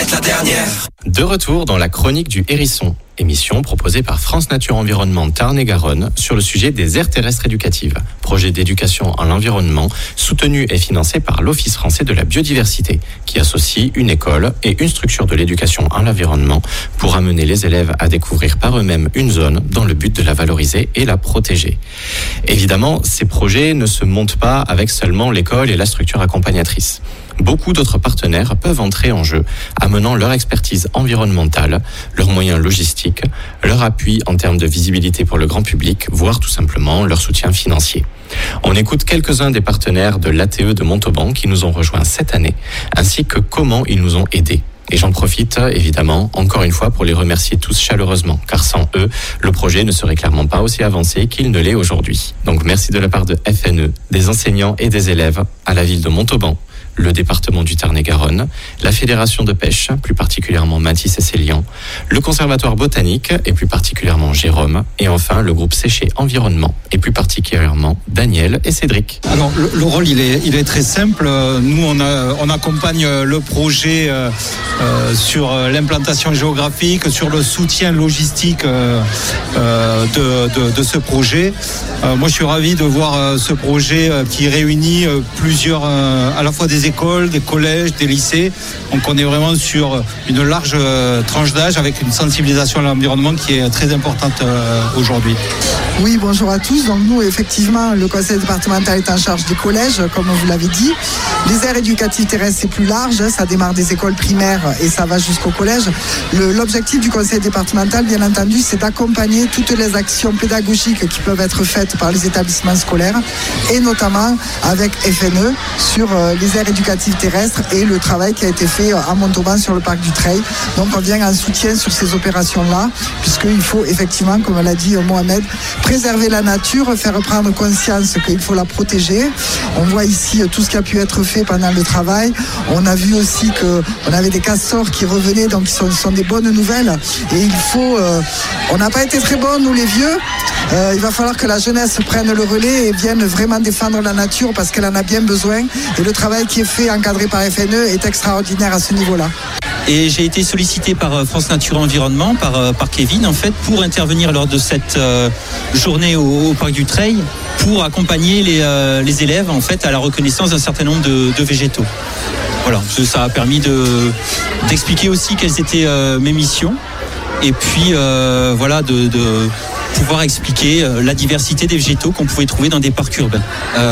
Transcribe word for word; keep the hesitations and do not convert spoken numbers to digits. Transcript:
être la dernière. De retour dans la chronique du hérisson, émission proposée par France Nature Environnement Tarn-et-Garonne sur le sujet des aires terrestres éducatives, projet d'éducation en l'environnement soutenu et financé par l'Office français de la biodiversité, qui associe une école et une structure de l'éducation en l'environnement pour amener les élèves à découvrir par eux-mêmes une zone dans le but de la valoriser et la protéger. Évidemment, ces projets ne se montent pas avec seulement l'école et la structure accompagnatrice. Beaucoup d'autres partenaires peuvent entrer en jeu, amenant leur expertise environnementale, leurs moyens logistiques, leur appui en termes de visibilité pour le grand public, voire tout simplement leur soutien financier. On écoute quelques-uns des partenaires de l'A T E de Montauban qui nous ont rejoints cette année, ainsi que comment ils nous ont aidés. Et j'en profite évidemment encore une fois pour les remercier tous chaleureusement, car sans eux, le projet ne serait clairement pas aussi avancé qu'il ne l'est aujourd'hui. Donc merci de la part de F N E, des enseignants et des élèves à la ville de Montauban, le département du Tarn-et-Garonne, la Fédération de pêche, plus particulièrement Mathis et Célian, le Conservatoire botanique, et plus particulièrement Jérôme, et enfin le groupe Séché Environnement, et plus particulièrement Daniel et Cédric. Alors le, le rôle il est, il est très simple. Nous on, a, on accompagne le projet euh, euh, sur l'implantation géographique, sur le soutien logistique euh, euh, de, de, de ce projet. Euh, moi je suis ravi de voir euh, ce projet euh, qui réunit euh, plusieurs, euh, à la fois des écoles, des collèges, des lycées. Donc on est vraiment sur une large euh, tranche d'âge avec une sensibilisation à l'environnement qui est très importante euh, aujourd'hui. Oui, bonjour à tous. Donc nous, effectivement, le conseil départemental est en charge des collèges, comme vous l'avez dit. Les aires éducatives terrestres, c'est plus large. Ça démarre des écoles primaires et ça va jusqu'au collège. Le, l'objectif du conseil départemental, bien entendu, c'est d'accompagner toutes les actions pédagogiques qui peuvent être faites par les établissements scolaires et notamment avec F N E sur euh, les aires éducatives terrestres et le travail qui a été fait à Montauban sur le parc du Treil. Donc on vient en soutien sur ces opérations-là, puisqu'il faut effectivement, comme l'a dit Mohamed, préserver la nature, faire prendre conscience qu'il faut la protéger. On voit ici tout ce qui a pu être fait pendant le travail. On a vu aussi qu'on avait des castors qui revenaient, donc ce sont, sont des bonnes nouvelles. Et il faut... Euh, on n'a pas été très bons, nous les vieux. Euh, il va falloir que la jeunesse prenne le relais et vienne vraiment défendre la nature parce qu'elle en a bien besoin. Et le travail qui est fait, encadré par F N E, est extraordinaire à ce niveau-là. Et j'ai été sollicité par France Nature Environnement, par, par Kevin en fait, pour intervenir lors de cette euh, journée au, au Parc du Treil, pour accompagner les, euh, les élèves en fait à la reconnaissance d'un certain nombre de, de végétaux. Voilà, ça a permis de, d'expliquer aussi quelles étaient euh, mes missions, et puis euh, voilà de, de pouvoir expliquer la diversité des végétaux qu'on pouvait trouver dans des parcs urbains. Euh,